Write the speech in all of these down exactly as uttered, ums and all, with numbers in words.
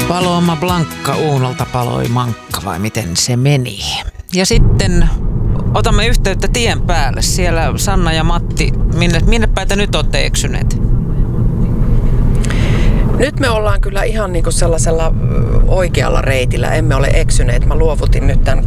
Paloma Blankka Uunolta paloi mankka, vai miten se meni? Ja sitten otamme yhteyttä tien päälle. Siellä Sanna ja Matti, minne, minne päin te nyt olette eksyneet? Nyt me ollaan kyllä ihan niinku sellaisella oikealla reitillä. Emme ole eksyneet. Mä luovutin nyt tämän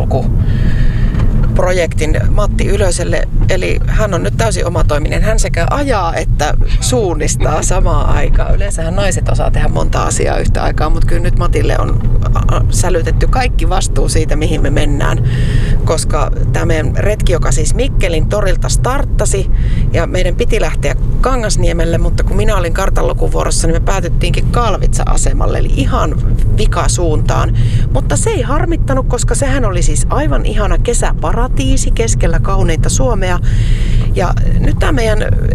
kartanlukuprojektin Matti Ylöselle. Eli hän on nyt täysin omatoiminen. Hän sekä ajaa että suunnistaa samaan aikaan. Yleensähän naiset osaa tehdä monta asiaa yhtä aikaa, mutta kyllä nyt Matille on sälytetty kaikki vastuu siitä, mihin me mennään. Koska tämä meidän retki, joka siis Mikkelin torilta starttasi ja meidän piti lähteä Kangasniemelle, mutta kun minä olin kartanlukuvuorossa, niin me päätyttiinkin Kalvitsa-asemalle, eli ihan vikasuuntaan. Mutta se ei harmittanut, koska sehän oli siis aivan ihana kesäparatiisi keskellä kauneinta Suomea. Ja nyt tämä meidän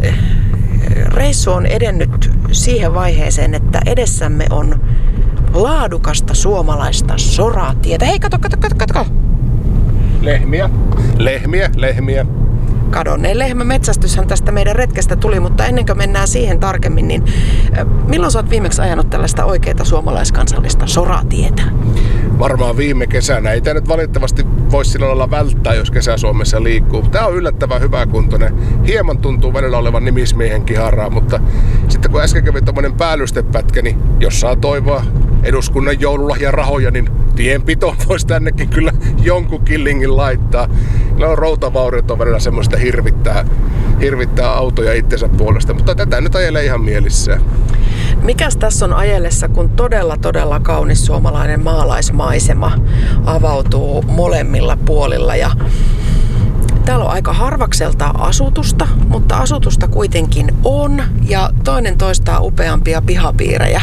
reissu on edennyt siihen vaiheeseen, että edessämme on laadukasta suomalaista soratietä. Hei, kato, kato, kato, kato. Lehmiä, lehmiä, lehmiä. Kadonneen lehmämetsästyshän tästä meidän retkestä tuli, mutta ennen kuin mennään siihen tarkemmin, niin milloin sä oot viimeksi ajanut tällaista oikeaa suomalaiskansallista soratietä? Varmaan viime kesänä. Ei tämä nyt valitettavasti voisi sillä lailla välttää, jos Kesä-Suomessa liikkuu. Tämä on yllättävän hyväkuntoinen. Hieman tuntuu välillä olevan nimismiehen kiharaa, mutta sitten kun äsken kävi tommonen päällystepätkä, niin jos saa toivoa eduskunnan joululahjarahoja, niin tienpito voisi tännekin kyllä jonkun killingin laittaa. No, routavauriot on välillä semmoista hirvittää, hirvittää autoja itsensä puolesta, mutta tätä nyt ajelee ihan mielissään. Mikäs tässä on ajellessa, kun todella todella kaunis suomalainen maalaismaisema avautuu molemmilla puolilla ja täällä on aika harvakselta asutusta, mutta asutusta kuitenkin on ja toinen toistaa upeampia pihapiirejä.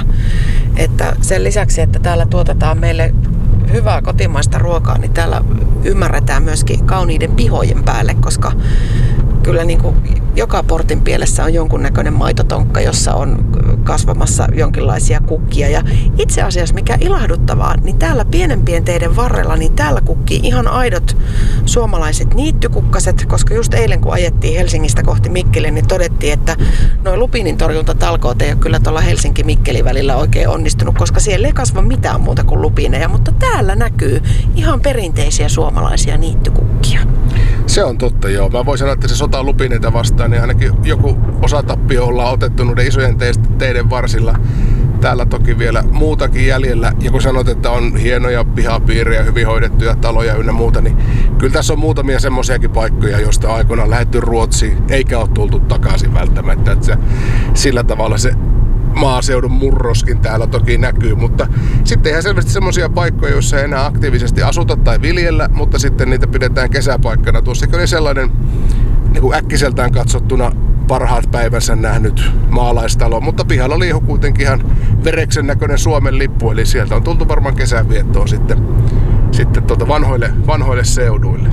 Että sen lisäksi, että täällä tuotetaan meille hyvää kotimaista ruokaa, niin täällä ymmärretään myöskin kauniiden pihojen päälle, koska kyllä niin kuin joka portin pielessä on jonkunnäköinen maitotonkka, jossa on kasvamassa jonkinlaisia kukkia. Ja itse asiassa mikä ilahduttavaa, niin täällä pienempien teiden varrella, niin täällä kukkii ihan aidot suomalaiset niittykukkaset, koska just eilen kun ajettiin Helsingistä kohti Mikkeliin, niin todettiin, että nuo lupiinin torjuntatalkoot ei ole kyllä tuolla Helsinki-Mikkeli välillä oikein onnistunut, koska siellä ei kasva mitään muuta kuin lupiineja, mutta täällä näkyy ihan perinteisiä suomalaisia niittykukkia. Se on totta, joo. Mä voin sanoa, että se sota lupineita vastaan, niin ainakin joku osatappio ollaan otettu noiden isojen teiden varsilla. Täällä toki vielä muutakin jäljellä. Ja kun sanot, että on hienoja pihapiirejä, hyvin hoidettuja taloja ynnä muuta, niin kyllä tässä on muutamia semmoisiakin paikkoja, joista on aikoinaan lähdetty Ruotsiin, eikä ole tultu takaisin välttämättä. Että se, sillä tavalla se maaseudun murroskin täällä toki näkyy, mutta sitten ihan selvästi semmoisia paikkoja, joissa ei enää aktiivisesti asuta tai viljellä, mutta sitten niitä pidetään kesäpaikkana. Tuossakin oli sellainen niin kuin äkkiseltään katsottuna parhaat päivänsä nähnyt maalaistalo, mutta pihalla liihu kuitenkin ihan vereksen näköinen Suomen lippu, eli sieltä on tultu varmaan kesänviettoon sitten, sitten tuota vanhoille, vanhoille seuduille.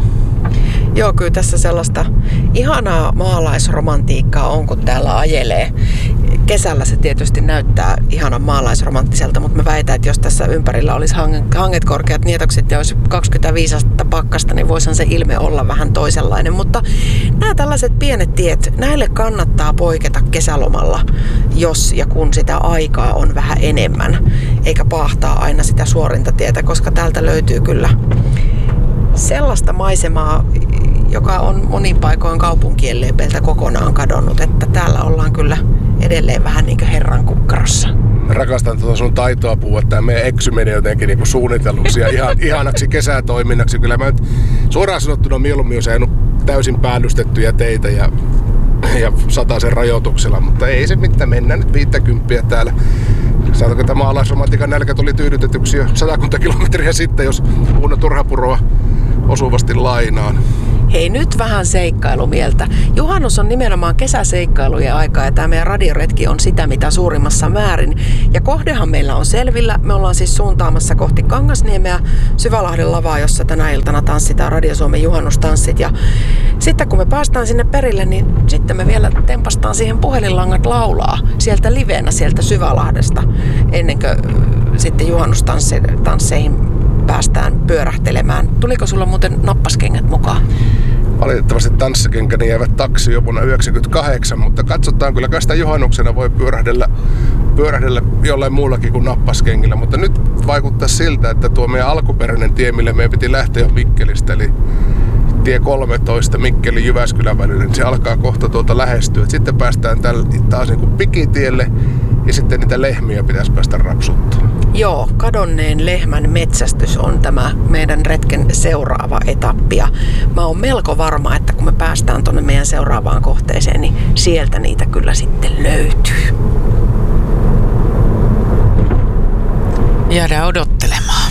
Joo, kyllä tässä sellaista ihanaa maalaisromantiikkaa on, kun täällä ajelee. Kesällä se tietysti näyttää ihanan maalaisromanttiselta, mutta mä väitän, että jos tässä ympärillä olisi hanget korkeat nietokset ja olisi kaksikymmentäviisi astetta pakkasta, niin voisihan se ilme olla vähän toisenlainen. Mutta nämä tällaiset pienet tiet, näille kannattaa poiketa kesälomalla, jos ja kun sitä aikaa on vähän enemmän, eikä paahtaa aina sitä suorinta tietä, koska täältä löytyy kyllä sellaista maisemaa, joka on monin paikoin kaupunkien lepeiltä kokonaan kadonnut, että täällä ollaan kyllä edelleen vähän niin kuin herran kukkarossa. Rakastan tuota sun taitoa puhua, että tämä meidän eksy menee jotenkin niin kuin suunnitelluksi ja ihan, ihanaksi kesätoiminnaksi. Kyllä mä nyt suoraan sanottuna mieluummin olisi ajanut täysin päällystettyjä teitä ja, ja sataisen rajoituksella, mutta ei se mitään, mennään nyt viittäkymppiä täällä. Saatako tämä maalaisromantiikan nälkä tuli tyydytetyksi jo satakunta kilometriä sitten, jos Uuna Turhapuroa osuvasti lainaan. Hei, nyt vähän seikkailumieltä. Juhannus on nimenomaan kesäseikkailujen aikaa ja tämä meidän radioretki on sitä mitä suurimmassa määrin. Ja kohdehan meillä on selvillä. Me ollaan siis suuntaamassa kohti Kangasniemeä Syvälahden lavaa, jossa tänä iltana tanssitaan Radio Suomen juhannustanssit. Ja sitten kun me päästään sinne perille, niin sitten me vielä tempastaan siihen puhelinlangat laulaa sieltä livenä sieltä Syvälahdesta ennen kuin sitten juhannustansseihin päästään pyörähtelemään. Tuliko sulla muuten nappaskengät mukaan? Valitettavasti tanssikenkäni jäivät taksiin jo vuonna yhdeksänkymmentäkahdeksan, mutta katsotaan, kyllä sitä juhannuksena voi pyörähdellä pyörähdellä jollain muullakin kuin nappaskengillä, mutta nyt vaikuttaa siltä, että tuo meidän alkuperäinen tie, mille meidän piti lähteä jo Mikkelistä, eli tie kolmetoista Mikkeli-Jyväskylän välillä, niin se alkaa kohta tuolta lähestyä. Et sitten päästään tälle taas niin kuin pikitielle ja sitten niitä lehmiä pitäisi päästä rapsuttaa. Joo, kadonneen lehmän metsästys on tämä meidän retken seuraava etappi. Ja mä oon melko varma, että kun me päästään tuonne meidän seuraavaan kohteeseen, niin sieltä niitä kyllä sitten löytyy. Jäädään odottelemaan.